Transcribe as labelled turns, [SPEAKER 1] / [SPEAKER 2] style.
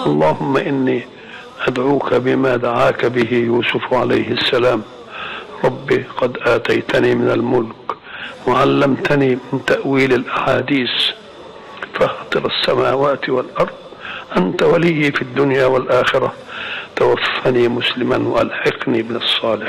[SPEAKER 1] اللهم إني أدعوك بما دعاك به يوسف عليه السلام: ربي قد آتيتني من الملك وعلمتني من تأويل الأحاديث فاطر السماوات والأرض أنت ولي في الدنيا والآخرة، توفني مسلما وألحقني بالصالحين.